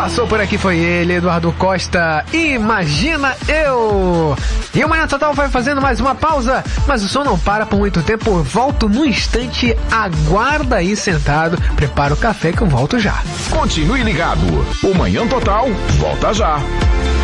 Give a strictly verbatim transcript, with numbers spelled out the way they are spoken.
Passou por aqui foi ele, Eduardo Costa, Imagina Eu. E o Manhã Total vai fazendo mais uma pausa, mas o som não para por muito tempo. Eu volto no instante, aguarda aí sentado, prepara o café que eu volto já. Continue ligado, o Manhã Total volta já.